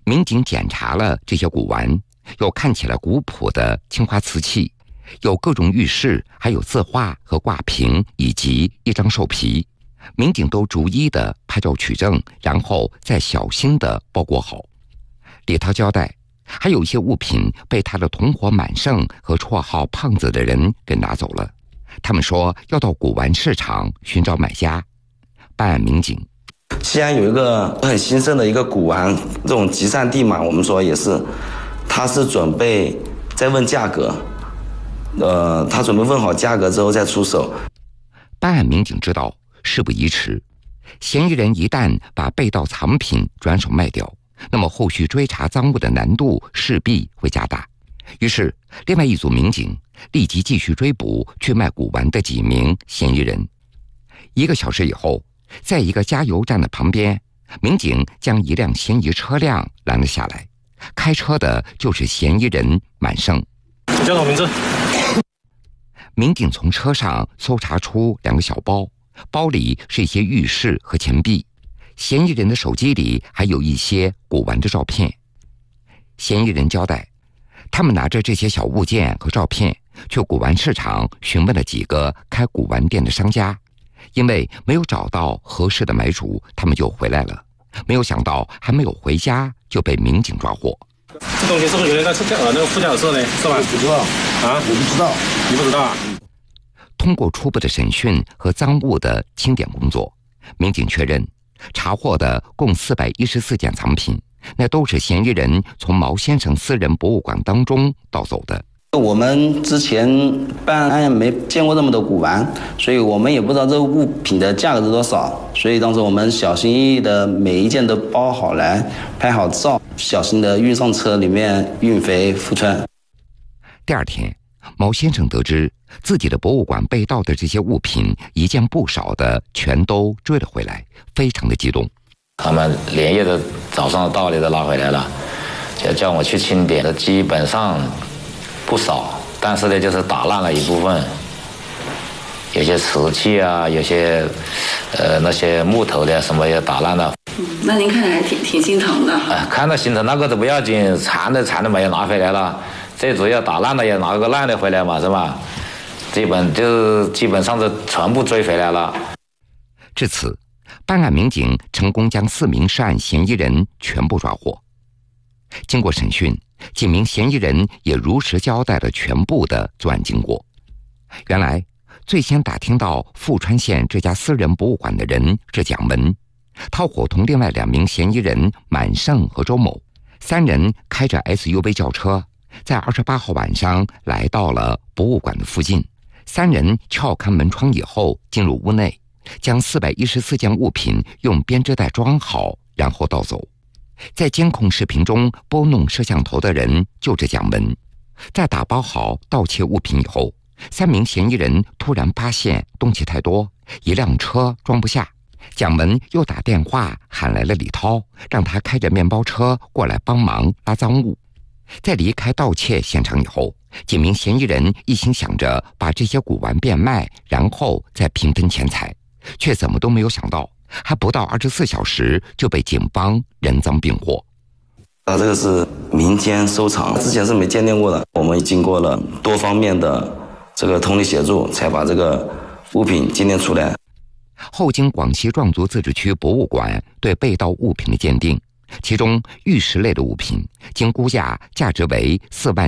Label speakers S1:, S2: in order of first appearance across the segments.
S1: 民警检查了这些古玩，有看起来古朴的青花瓷器，有各种玉饰，还有字画和挂屏，以及一张兽皮。民警都逐一的拍照取证，然后再小心的包裹好。李涛交代，还有一些物品被他的同伙满胜和绰号胖子的人给拿走了。他们说要到古玩市场寻找买家。办案民警，
S2: 西安有一个很兴盛的一个古玩这种集散地嘛，我们说也是，他是准备再问价格，他准备问好价格之后再出手。
S1: 办案民警知道事不宜迟，嫌疑人一旦把被盗藏品转手卖掉，那么后续追查赃物的难度势必会加大。于是另外一组民警立即继续追捕去卖古玩的几名嫌疑人。1个小时以后，在一个加油站的旁边，民警将一辆嫌疑车辆拦了下来，开车的就是嫌疑人满胜。
S3: 叫什么名字？
S1: 民警从车上搜查出2个小包，包里是一些玉饰和钱币，嫌疑人的手机里还有一些古玩的照片。嫌疑人交代，他们拿着这些小物件和照片去古玩市场询问了几个开古玩店的商家，因为没有找到合适的买主，他们就回来了。没有想到还没有回家就被民警抓获。
S3: 这东西是不是有人在那个副驾驶呢？是吧？
S4: 不知道啊，我不知道，
S3: 你不知道啊？
S1: 通过初步的审讯和赃物的清点工作，民警确认查获的共414件藏品，那都是嫌疑人从毛先生私人博物馆当中盗走的。
S2: 我们之前办案没见过这么多古玩，所以我们也不知道这个物品的价格是多少，所以当时我们小心翼翼的每一件都包好来，拍好照，小心的运上车，里面运回富川。
S1: 第二天，毛先生得知自己的博物馆被盗的这些物品一件不少的全都追了回来，非常的激动。
S5: 他们连夜的早上到里都拉回来了，就叫我去清点的，基本上不少，但是呢就是打烂了一部分，有些瓷器啊，有些那些木头的什么也打烂了。
S6: 那您看着还挺心疼的。
S5: 看着心疼，那个都不要紧，残的没有拿回来了，最主要打烂了也拿个烂的回来嘛，是吧？基本上是全部追回来了。
S1: 至此，办案民警成功将4名涉案嫌疑人全部抓获。经过审讯，几名嫌疑人也如实交代了全部的作案经过。原来，最先打听到富川县这家私人博物馆的人是蒋文，他伙同另外2名嫌疑人满胜和周某，3人开着 SUV 轿车，在28号晚上来到了博物馆的附近。3人撬开门窗以后进入屋内，将414件物品用编织袋装好，然后盗走。在监控视频中拨弄摄像头的人就是蒋文。在打包好盗窃物品以后，3名嫌疑人突然发现东西太多，一辆车装不下。蒋文又打电话喊来了李涛，让他开着面包车过来帮忙拉赃物。在离开盗窃现场以后，几名嫌疑人一心想着把这些古玩变卖，然后再平分钱财，却怎么都没有想到，还不到24小时就被警方人赃并获。
S2: 这个是民间收藏，之前是没鉴定过的，我们经过了多方面的这个通力协助，才把这个物品鉴定出来。
S1: 后经广西壮族自治区博物馆对被盗物品的鉴定，其中玉石类的物品经估价价值为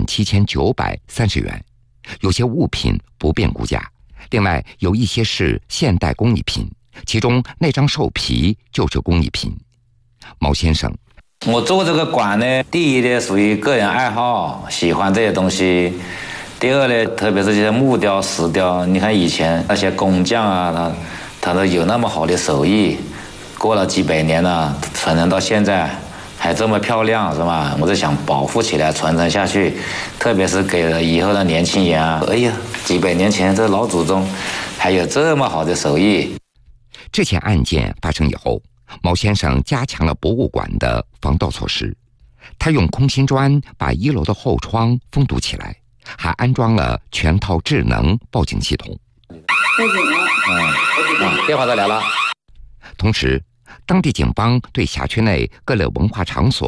S1: 47930元，有些物品不便估价，另外有一些是现代工艺品，其中那张兽皮就是工艺品。毛先生，
S5: 我做这个馆呢，第一呢属于个人爱好，喜欢这些东西。第二呢，特别是这些木雕、石雕，你看以前那些工匠啊，他都有那么好的手艺，过了几百年了，传承到现在还这么漂亮，是吧？我就想保护起来，传承下去，特别是给了以后的年轻人啊，哎呀，几百年前这老祖宗还有这么好的手艺。
S1: 这起案件发生以后，毛先生加强了博物馆的防盗措施，他用空心砖把1楼的后窗封堵起来，还安装了全套智能报警系统。
S6: 报警了。
S5: 电话都来了。
S1: 同时，当地警方对辖区内各类文化场所